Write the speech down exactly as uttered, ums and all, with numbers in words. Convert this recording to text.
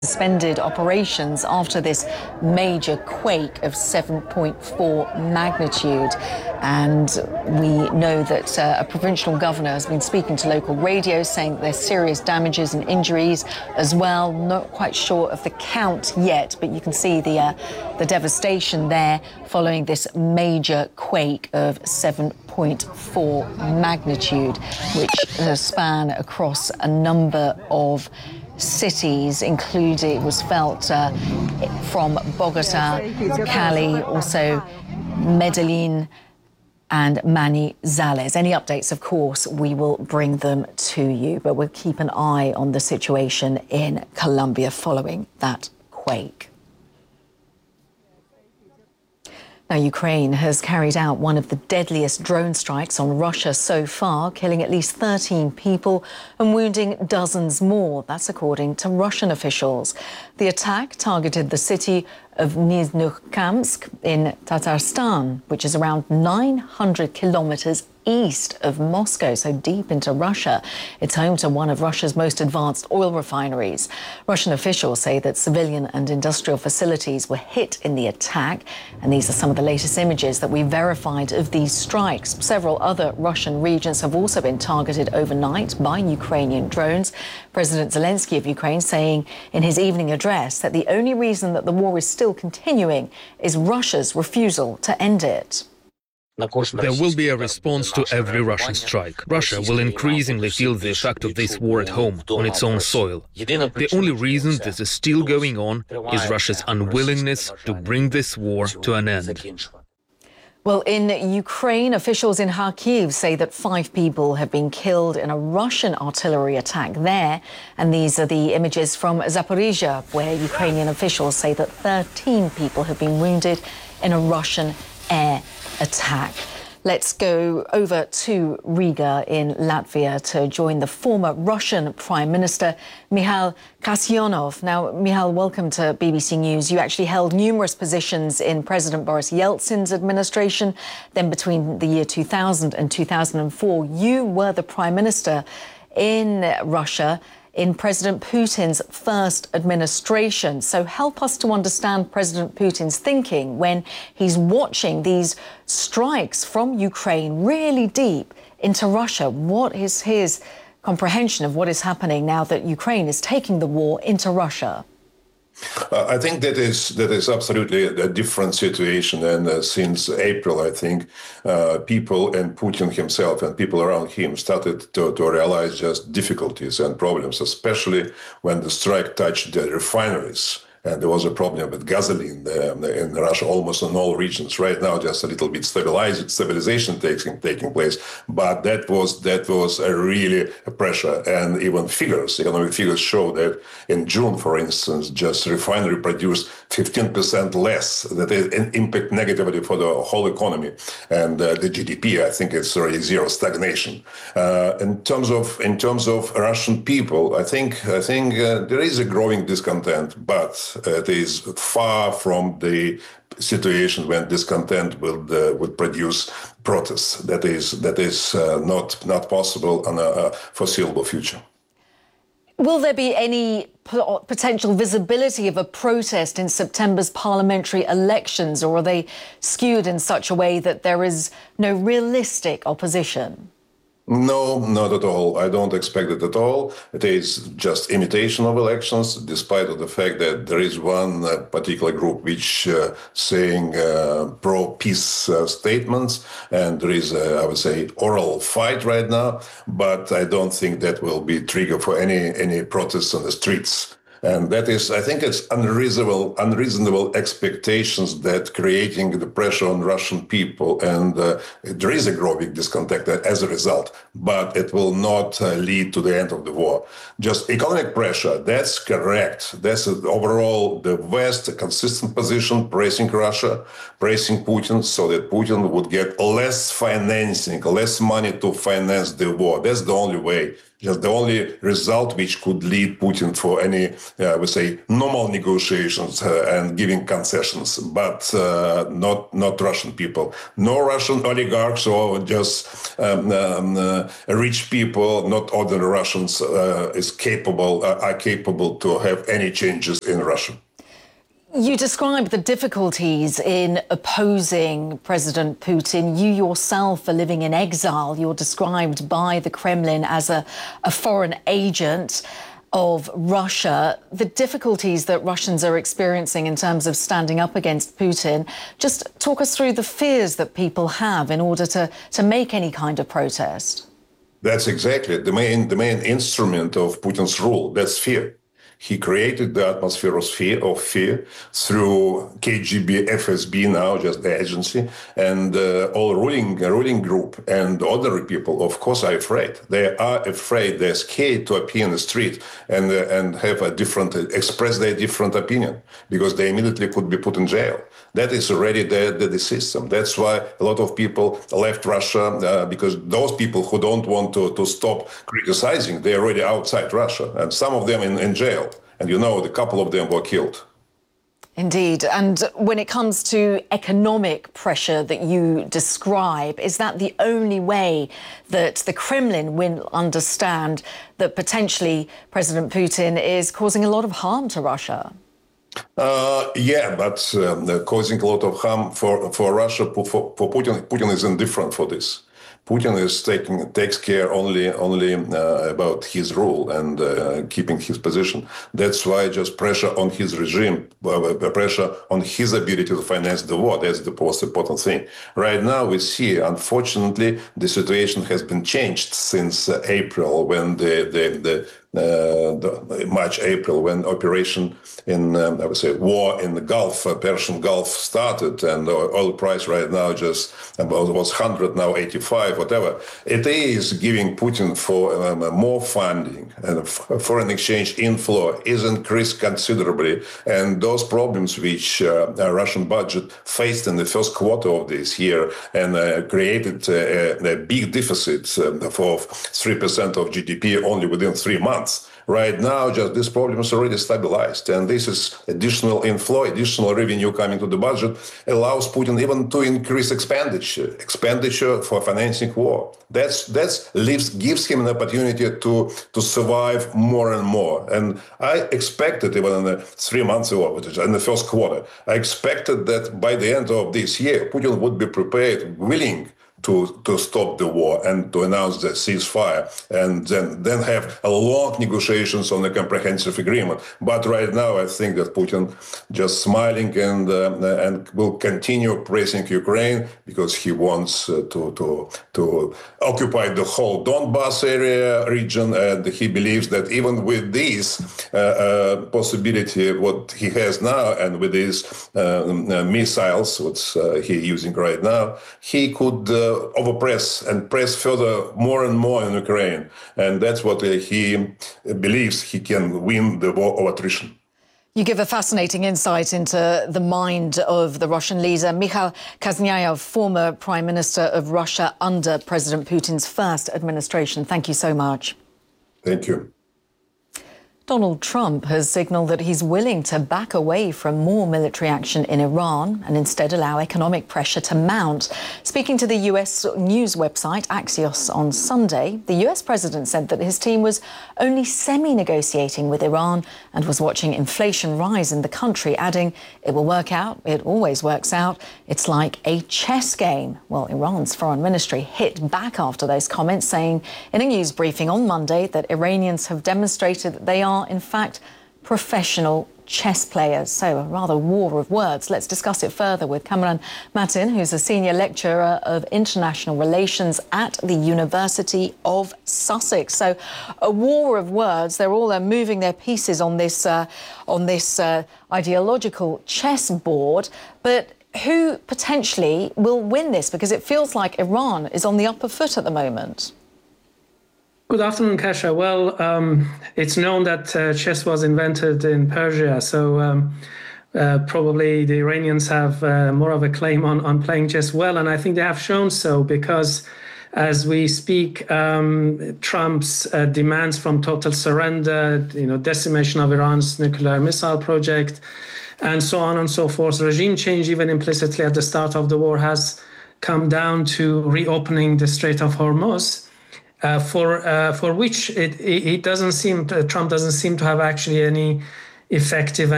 Suspended operations after this major quake of seven point four magnitude. And we know that uh, a provincial governor has been speaking to local radio saying that there's serious damages and injuries as well. Not quite sure of the count yet, but you can see the, uh, the devastation there following this major quake of seven point four magnitude, which uh, span across a number of cities, including, was felt uh, from Bogota, Cali, also Medellin and Manizales. Any updates, of course, we will bring them to you, but we'll keep an eye on the situation in Colombia following that quake. Now, Ukraine has carried out one of the deadliest drone strikes on Russia so far, killing at least thirteen people and wounding dozens more. That's according to Russian officials. The attack targeted the city of Nizhnokamsk in Tatarstan, which is around nine hundred kilometers east of Moscow, so deep into Russia. It's home to one of Russia's most advanced oil refineries. Russian officials say that civilian and industrial facilities were hit in the attack, and these are some of the latest images that we verified of these strikes. Several other Russian regions have also been targeted overnight by Ukrainian drones. President Zelensky of Ukraine saying in his evening address that the only reason that the war is still continuing is Russia's refusal to end it. There will be a response to every Russian strike. Russia will increasingly feel the effect of this war at home, on its own soil. The only reason this is still going on is Russia's unwillingness to bring this war to an end. Well, in Ukraine, officials in Kharkiv say that five people have been killed in a Russian artillery attack there. And these are the images from Zaporizhia, where Ukrainian officials say that thirteen people have been wounded in a Russian air attack. Let's go over to Riga in Latvia to join the former Russian Prime Minister, Mikhail Kasyanov. Now, Mikhail, welcome to B B C News. You actually held numerous positions in President Boris Yeltsin's administration. Then between the year two thousand and two thousand four, you were the Prime Minister in Russia in President Putin's first administration. So help us to understand President Putin's thinking when he's watching these strikes from Ukraine really deep into Russia. What is his comprehension of what is happening now that Ukraine is taking the war into Russia? Uh, I think that is that is absolutely a different situation, and uh, since April, I think uh, people and Putin himself and people around him started to, to realize just difficulties and problems, especially when the strike touched the refineries. And there was a problem with gasoline um, in Russia, almost in all regions. Right now, just a little bit stabilizing, stabilization taking taking place, but that was that was a really a pressure. And even figures, economic figures, show that in June, for instance, just refinery produced fifteen percent less. That is an impact negatively for the whole economy and uh, the G D P. I think it's already zero stagnation. Uh, in terms of in terms of Russian people, I think I think uh, there is a growing discontent, but it is far from the situation when discontent will uh, would produce protests. That is that is uh, not not possible in a foreseeable future. Will there be any potential visibility of a protest in September's parliamentary elections, or are they skewed in such a way that there is no realistic opposition? No, not at all. I don't expect it at all. It is just imitation of elections, despite of the fact that there is one uh, particular group which uh, saying uh, pro-peace uh, statements, and there is, a, I would say, oral fight right now. But I don't think that will be trigger for any any protests on the streets. And that is, I think it's unreasonable, unreasonable expectations that creating the pressure on Russian people. And uh, there is a growing discontent as a result, but it will not uh, lead to the end of the war. Just economic pressure, that's correct. That's uh, overall the West, a consistent position, praising Russia, praising Putin, so that Putin would get less financing, less money to finance the war. That's the only way Just the only result which could lead Putin for any, uh, we say, normal negotiations uh, and giving concessions, but uh, not not Russian people. No Russian oligarchs or just um, um, uh, rich people, not ordinary Russians, uh, is capable uh, are capable to have any changes in Russia. You describe the difficulties in opposing President Putin. You yourself are living in exile. You're described by the Kremlin as a, a foreign agent of Russia. The difficulties that Russians are experiencing in terms of standing up against Putin. Just talk us through the fears that people have in order to, to make any kind of protest. That's exactly the main, the main instrument of Putin's rule. That's fear. He created the atmosphere of fear, of fear through K G B, F S B, now just the agency, and uh, all ruling ruling group and ordinary people, of course, are afraid. They are afraid. They're scared to appear in the street and uh, and have a different, express their different opinion, because they immediately could be put in jail. That is already the, the, the system. That's why a lot of people left Russia, uh, because those people who don't want to, to stop criticizing, they're already outside Russia, and some of them in, in jail. And you know, a couple of them were killed. Indeed. And when it comes to economic pressure that you describe, is that the only way that the Kremlin will understand that potentially President Putin is causing a lot of harm to Russia? Uh, yeah, but um, causing a lot of harm for, for Russia, for, for Putin, Putin is indifferent for this. Putin is taking takes care only only uh, about his rule and uh, keeping his position. That's why just pressure on his regime, uh, pressure on his ability to finance the war. That's the most important thing. Right now, we see, unfortunately, the situation has been changed since uh, April, when the the, the Uh, the March, April, when operation in, um, I would say, war in the Gulf, uh, Persian Gulf started, and the oil price right now just about was one hundred, now eighty-five, whatever. It is giving Putin for um, more funding, and foreign exchange inflow is increased considerably. And those problems which uh, the Russian budget faced in the first quarter of this year and uh, created uh, a big deficit uh, for three percent of G D P only within three months. Right now, just this problem is already stabilized, and this is additional inflow, additional revenue coming to the budget allows Putin even to increase expenditure, expenditure for financing war. That's that's leaves gives him an opportunity to to survive more and more. And I expected, even in the three months ago, in the first quarter, I expected that by the end of this year, Putin would be prepared, willing to to stop the war and to announce the ceasefire, and then then have a long negotiations on a comprehensive agreement. But right now, I think that Putin just smiling and uh, and will continue pressing Ukraine because he wants uh, to to to occupy the whole Donbas area region, and he believes that even with this uh, uh, possibility, what he has now, and with these uh, missiles, what uh, he's using right now, he could Uh, overpress and press further more and more in Ukraine. And that's what uh, he believes he can win the war of attrition. You give a fascinating insight into the mind of the Russian leader, Mikhail Kazanayev, former Prime Minister of Russia under President Putin's first administration. Thank you so much. Thank you. Donald Trump has signalled that he's willing to back away from more military action in Iran and instead allow economic pressure to mount. Speaking to the U S news website Axios on Sunday, the U S president said that his team was only semi-negotiating with Iran and was watching inflation rise in the country, adding, "It will work out. It always works out. It's like a chess game." Well, Iran's foreign ministry hit back after those comments, saying in a news briefing on Monday that Iranians have demonstrated that they are in fact professional chess players. So a rather war of words. Let's discuss it further with Kamran Matin, who's a senior lecturer of international relations at the University of Sussex. So a war of words. They're all uh, moving their pieces on this uh, on this uh, ideological chessboard. But who potentially will win this? Because it feels like Iran is on the upper foot at the moment. Good afternoon, Kasia. Well, um, it's known that uh, chess was invented in Persia, so um, uh, probably the Iranians have uh, more of a claim on, on playing chess well, and I think they have shown so, because as we speak, um, Trump's uh, demands from total surrender, you know, decimation of Iran's nuclear missile project, and so on and so forth. Regime change, even implicitly at the start of the war, has come down to reopening the Strait of Hormuz, uh, for uh, for which it, it doesn't seem Trump doesn't seem to have actually any effective